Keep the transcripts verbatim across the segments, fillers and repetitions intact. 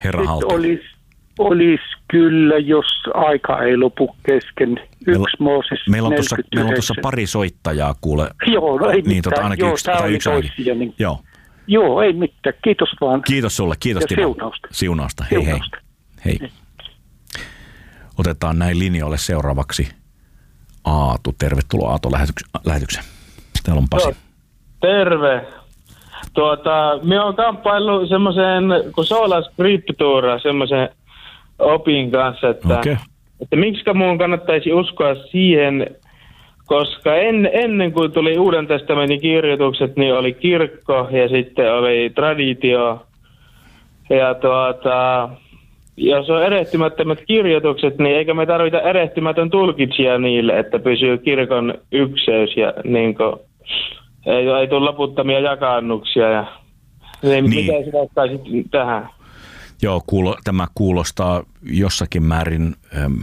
herran haltuun? Olisi olis kyllä, jos aika ei lopu kesken. Yksi Mooses Meillä on tuossa meillä on tuossa pari soittajaa kuule. Joo, no ei niin, mitään. tota, ainakin Joo, yksi, tämä tai oli yksi ainakin. toisia. Niin... Joo. Joo, ei mitään. Kiitos vaan. Kiitos sulle. Kiitos ja Timo. siunausta. Siunausta. Hei siunausta. hei. Hei. Otetaan näin linjoille seuraavaksi Aatu. Tervetuloa Aatu lähetykseen. Täällä on Pasi. No, terve. Tuota, minä olen kamppaillut semmoisen, kun Sola Scriptura, semmoisen opin kanssa, että, okay. että miksi mun kannattaisi uskoa siihen, koska en, ennen kuin tuli Uuden testamentin kirjoitukset, niin oli kirkko ja sitten oli traditio. Ja tuota, jos on erehtymättömät kirjoitukset, niin eikä me tarvita erehtymätön tulkitsija niille, että pysyy kirkon ykseys ja niin kuin, ei, ei tule loputtomia jakannuksia. Ja, niin, niin. Miten sinä ottaisit tähän? Joo, kuulo, tämä kuulostaa jossakin määrin äm,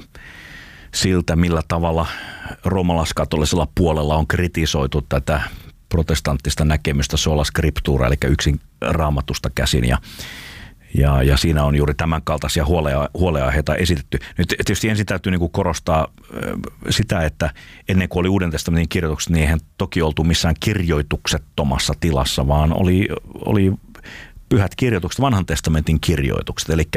siltä, millä tavalla roomalaiskatolisella puolella on kritisoitu tätä protestanttista näkemystä sola scriptura, eli yksin raamatusta käsin, ja, ja, ja siinä on juuri tämän kaltaisia huolea, huoleaiheita esitetty. Nyt tietysti ensin täytyy niin kuin korostaa äh, sitä, että ennen kuin oli Uuden testamentin kirjoitukset, niin eihän toki oltu missään kirjoituksettomassa tilassa, vaan oli, oli pyhät kirjoitukset, vanhan testamentin kirjoitukset, eli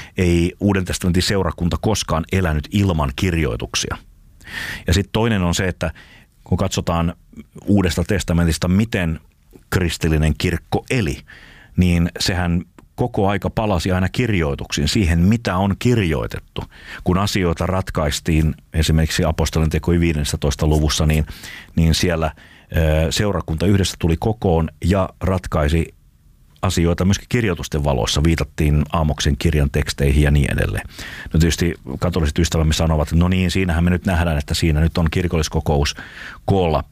ei Uuden testamentin seurakunta koskaan elänyt ilman kirjoituksia. Ja sitten toinen on se, että kun katsotaan Uudesta testamentista, miten kristillinen kirkko eli, niin sehän koko aika palasi aina kirjoituksiin, siihen mitä on kirjoitettu. Kun asioita ratkaistiin esimerkiksi apostolien tekojen viidennessä luvussa, niin, niin siellä seurakunta yhdessä tuli kokoon ja ratkaisi asioita myöskin kirjoitusten valossa, viitattiin Aamoksen kirjan teksteihin ja niin edelleen. No tietysti katoliset ystävämme sanovat, että no niin, siinähän me nyt nähdään, että siinä nyt on kirkolliskokous koolla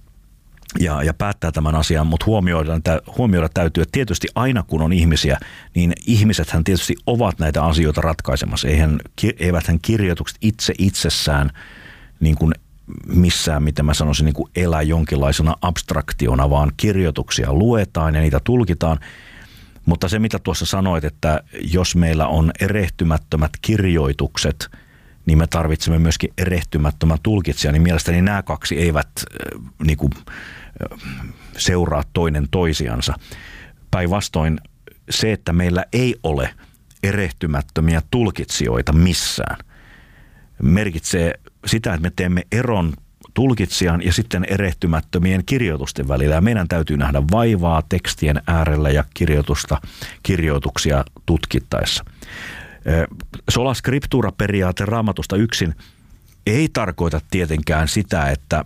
ja, ja päättää tämän asian, mutta huomioida, huomioida täytyy, että tietysti aina kun on ihmisiä, niin ihmisethän tietysti ovat näitä asioita ratkaisemassa. Eihän, eiväthän kirjoitukset itse itsessään niin kuin missään, mitä mä sanoisin, niin kuin elää jonkinlaisena abstraktiona, vaan kirjoituksia luetaan ja niitä tulkitaan. Mutta se, mitä tuossa sanoit, että jos meillä on erehtymättömät kirjoitukset, niin me tarvitsemme myöskin erehtymättömän tulkitsija, niin mielestäni nämä kaksi eivät äh, niin kuin, äh, seuraa toinen toisiansa. Päinvastoin se, että meillä ei ole erehtymättömiä tulkitsijoita missään, merkitsee sitä, että me teemme eron tulkitsijan ja sitten erehtymättömien kirjoitusten välillä. Ja meidän täytyy nähdä vaivaa tekstien äärellä ja kirjoitusta, kirjoituksia tutkittaessa. Sola scriptura-periaate Raamatusta yksin ei tarkoita tietenkään sitä, että,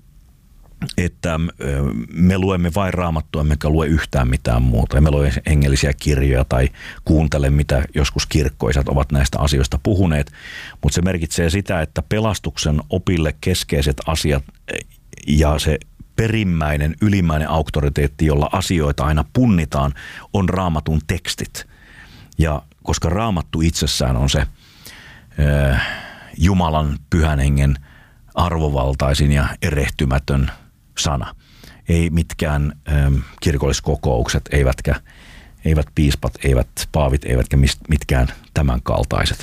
että me luemme vain Raamattua, emmekä lue yhtään mitään muuta. Emme lue hengellisiä kirjoja tai kuuntele, mitä joskus kirkkoisat ovat näistä asioista puhuneet. Mutta se merkitsee sitä, että pelastuksen opille keskeiset asiat ja se perimmäinen, ylimmäinen auktoriteetti, jolla asioita aina punnitaan, on Raamatun tekstit. Ja koska Raamattu itsessään on se äh, Jumalan pyhän hengen arvovaltaisin ja erehtymätön sana. Ei mitkään ähm, kirkolliskokoukset, eivätkä, eivät piispat, eivät paavit, eivätkä mist, mitkään tämän kaltaiset.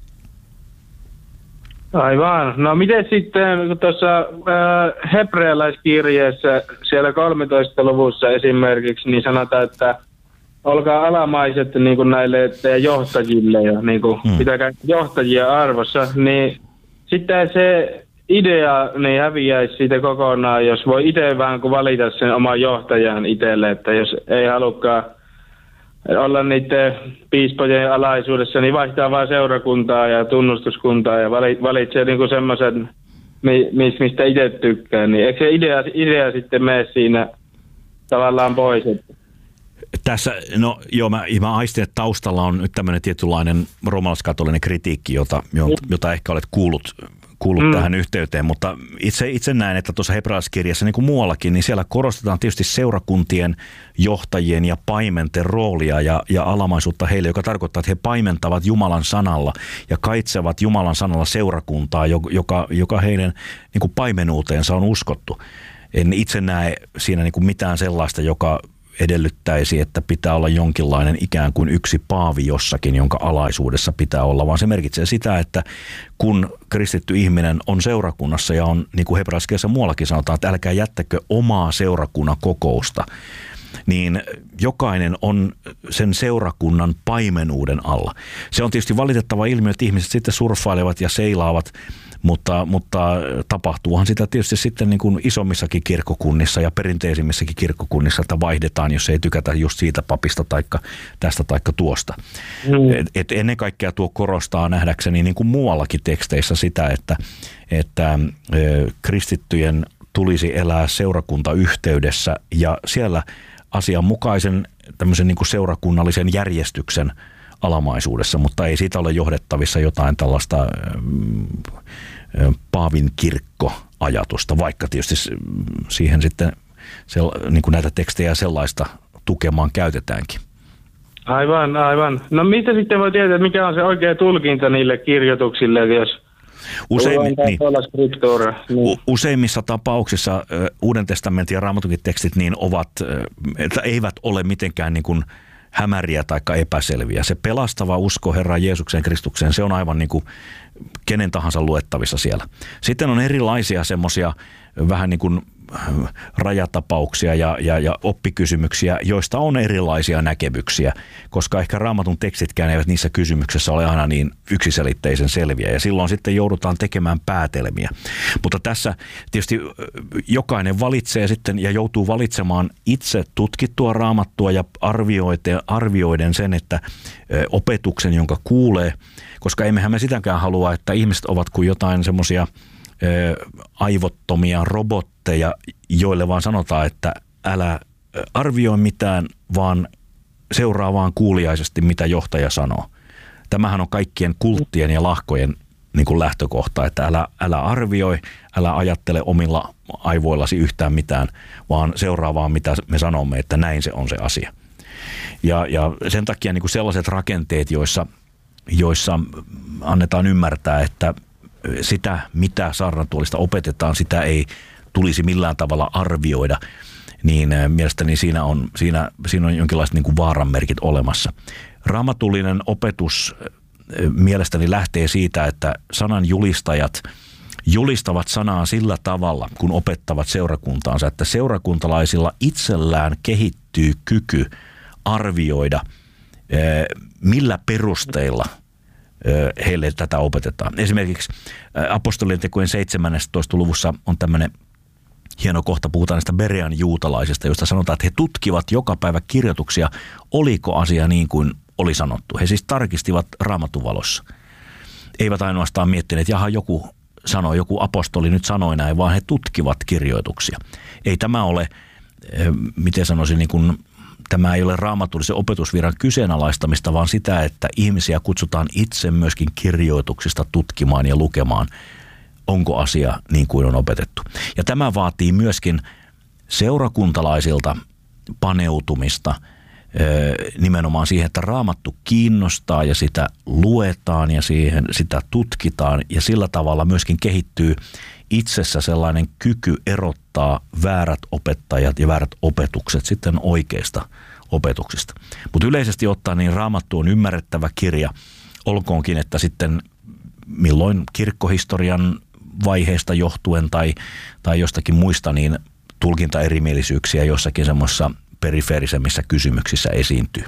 Aivan. No miten sitten tuossa äh, hebrealaiskirjeessä siellä kolmetoista luvussa esimerkiksi, niin sanotaan, että olkaa alamaiset niin kuin näille teidän johtajille ja niin kuin hmm. pitäkää johtajia arvossa, niin sitten se idea niin häviäisi siitä kokonaan, jos voi itse vähän kuin valita sen oman johtajan itselle, että jos ei halukkaan olla niiden piispojen alaisuudessa, niin vaihtaa vaan seurakuntaa ja tunnustuskuntaa ja valitsee niin kuin semmoisen, mistä itse tykkää. Niin eikö se idea, idea sitten mene siinä tavallaan pois? Tässä, no joo, mä, mä aistin, että taustalla on nyt tämmöinen tietynlainen roomalaiskatolinen kritiikki, jota, jota ehkä olet kuullut, kuullut mm. tähän yhteyteen, mutta itse, itse näen, että tuossa hebrealaiskirjassa niin kuin muuallakin, niin siellä korostetaan tietysti seurakuntien johtajien ja paimenten roolia ja, ja alamaisuutta heille, joka tarkoittaa, että he paimentavat Jumalan sanalla ja kaitsevat Jumalan sanalla seurakuntaa, joka, joka heidän niin kuin paimenuuteensa on uskottu. En itse näe siinä niin kuin mitään sellaista, joka edellyttäisi, että pitää olla jonkinlainen ikään kuin yksi paavi jossakin, jonka alaisuudessa pitää olla, vaan se merkitsee sitä, että kun kristitty ihminen on seurakunnassa ja on, niin kuin hebrealaiskirjassa muuallakin sanotaan, että älkää jättäkö omaa seurakunnan kokousta, niin jokainen on sen seurakunnan paimenuuden alla. Se on tietysti valitettava ilmiö, että ihmiset sitten surffailevat ja seilaavat, mutta, mutta tapahtuuhan sitä tietysti sitten niin kuin isommissakin kirkkokunnissa ja perinteisimmissäkin kirkkokunnissa, että vaihdetaan, jos ei tykätä just siitä papista taikka tästä taikka tuosta. Mm. Et, et ennen kaikkea tuo korostaa nähdäkseni niin kuin muuallakin teksteissä sitä, että, että e, kristittyjen tulisi elää seurakuntayhteydessä ja siellä asianmukaisen tämmöisen niin kuin seurakunnallisen järjestyksen alamaisuudessa, mutta ei siitä ole johdettavissa jotain tällaista Paavin kirkkoajatusta, vaikka tietysti siihen sitten se, niin kuin näitä tekstejä sellaista tukemaan käytetäänkin. Aivan, aivan. No mistä sitten voi tietää, mikä on se oikea tulkinta niille kirjoituksille, jos Useimmi, niin, niin. useimmissa tapauksissa Uuden testamentin ja Raamatunkin tekstit niin ovat, että eivät ole mitenkään niin kuin hämäriä tai epäselviä. Se pelastava usko Herran Jeesukseen Kristukseen, se on aivan niin kuin kenen tahansa luettavissa siellä. Sitten on erilaisia semmoisia vähän niin kuin rajatapauksia ja, ja, ja oppikysymyksiä, joista on erilaisia näkemyksiä, koska ehkä Raamatun tekstitkään eivät niissä kysymyksissä ole aina niin yksiselitteisen selviä ja silloin sitten joudutaan tekemään päätelmiä. Mutta tässä tietysti jokainen valitsee sitten ja joutuu valitsemaan itse tutkittua Raamattua ja arvioiden sen, että opetuksen, jonka kuulee, koska emmehän me sitäkään halua, että ihmiset ovat kuin jotain semmoisia aivottomia robotteja, joille vaan sanotaan, että älä arvioi mitään, vaan seuraa vaan kuuliaisesti, mitä johtaja sanoo. Tämähän on kaikkien kulttien ja lahkojen niin kuin lähtökohta, että älä, älä arvioi, älä ajattele omilla aivoillasi yhtään mitään, vaan seuraa vaan, mitä me sanomme, että näin se on se asia. Ja, ja sen takia niin kuin sellaiset rakenteet, joissa, joissa annetaan ymmärtää, että sitä, mitä saarnatuolista opetetaan, sitä ei tulisi millään tavalla arvioida, niin mielestäni siinä on, siinä, siinä on jonkinlaiset niin kuin vaaranmerkit olemassa. Raamatullinen opetus mielestäni lähtee siitä, että sanan julistajat julistavat sanaa sillä tavalla, kun opettavat seurakuntaansa, että seurakuntalaisilla itsellään kehittyy kyky arvioida, millä perusteilla heille tätä opetetaan. Esimerkiksi apostolien tekojen seitsemästoista luvussa on tämmöinen hieno kohta, puhutaan näistä Berean juutalaisista, joista sanotaan, että he tutkivat joka päivä kirjoituksia, oliko asia niin kuin oli sanottu. He siis tarkistivat Raamatun valossa. Eivät ainoastaan miettineet, että jaha, joku sanoi, joku apostoli nyt sanoi näin, vaan he tutkivat kirjoituksia. Ei tämä ole, miten sanoisin, niin kuin tämä ei ole raamatullisen opetusviran kyseenalaistamista, vaan sitä, että ihmisiä kutsutaan itse myöskin kirjoituksista tutkimaan ja lukemaan, onko asia niin kuin on opetettu. Ja tämä vaatii myöskin seurakuntalaisilta paneutumista nimenomaan siihen, että Raamattu kiinnostaa ja sitä luetaan ja siihen, sitä tutkitaan ja sillä tavalla myöskin kehittyy itsessä sellainen kyky erottaa väärät opettajat ja väärät opetukset sitten oikeista opetuksista. Mutta yleisesti ottaen niin Raamattu on ymmärrettävä kirja, olkoonkin, että sitten milloin kirkkohistorian vaiheesta johtuen tai, tai jostakin muista niin tulkintaerimielisyyksiä jossakin semmoisissa perifeerisemmissä kysymyksissä esiintyy.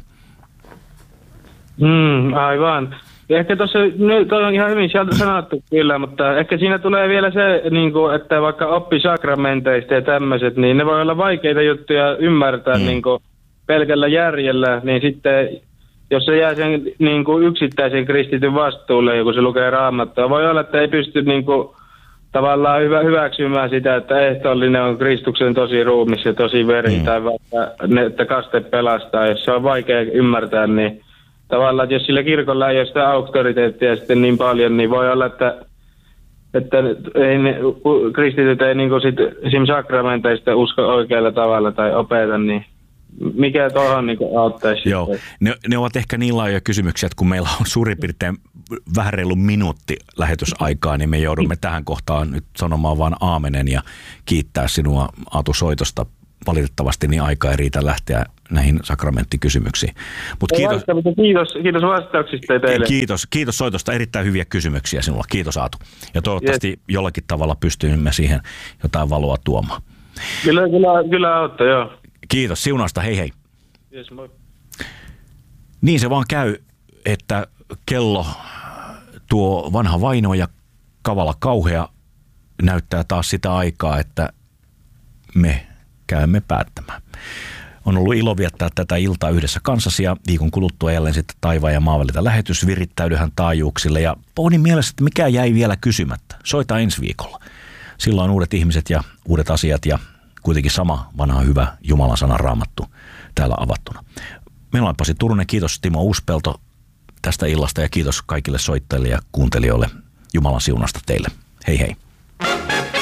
Mm, aivan. Ehkä tuossa, nyt on ihan hyvin sieltä sanottu kyllä, mutta ehkä siinä tulee vielä se, niin kuin, että vaikka oppisakramenteista ja tämmöiset, niin ne voi olla vaikeita juttuja ymmärtää mm. niin kuin pelkällä järjellä, niin sitten jos se jää sen niin kuin yksittäisen kristityn vastuulle, kun se lukee Raamattua, voi olla, että ei pysty niin kuin, tavallaan hyvä, hyväksymään sitä, että ehtoollinen on Kristuksen tosi ruumis ja tosi veri, mm. tai vaikka ne, että kaste pelastaa. Jos se on vaikea ymmärtää, niin tavallaan, että jos sillä kirkolla ei ole sitä auktoriteettia sitten niin paljon, niin voi olla, että, että ei ne, kristityt ei niin kuin sit, esimerkiksi sakramenteista usko oikealla tavalla tai opeta, niin mikä tuohon niin auttaisi? Joo, ne, ne ovat ehkä niin laajoja kysymyksiä, että kun meillä on suurin piirtein vähän reilu minuutti lähetysaikaa, niin me joudumme tähän kohtaan nyt sanomaan vaan aamenen ja kiittää sinua, Aatu, soitosta valitettavasti niin aika ei riitä lähteä näihin sakramenttikysymyksiin. Mut kiitos, kiitos, kiitos vastauksista teille. Kiitos, kiitos soitosta. Erittäin hyviä kysymyksiä sinulla. Kiitos Aatu. Ja toivottavasti yes. jollakin tavalla pystymme siihen jotain valoa tuomaan. Kyllä, kyllä, kyllä auttaa, joo. Kiitos. Siunausta. Hei hei. Yes, moi. Niin se vaan käy, että kello, tuo vanha vaino ja kavala kauhea näyttää taas sitä aikaa, että me käymme päättämään. On ollut ilo viettää tätä iltaa yhdessä kanssasi ja viikon kuluttua jälleen sitten Taivaan ja maan väliltä lähetys. Virittäydyhän taajuuksille ja pohdin mielessä, että mikä jäi vielä kysymättä. Soita ensi viikolla. Silloin uudet ihmiset ja uudet asiat ja kuitenkin sama vanha hyvä Jumalan sanan raamattu täällä avattuna. Meillä on Pasi Turunen. Kiitos Timo Uuspelto tästä illasta ja kiitos kaikille soittajille ja kuuntelijoille. Jumalan siunasta teille. Hei hei.